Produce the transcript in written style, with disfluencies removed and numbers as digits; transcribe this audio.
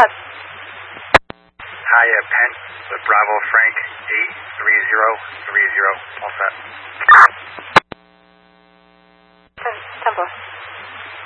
ahead. Hiya, Penn, with Bravo Frank, D3030, all set.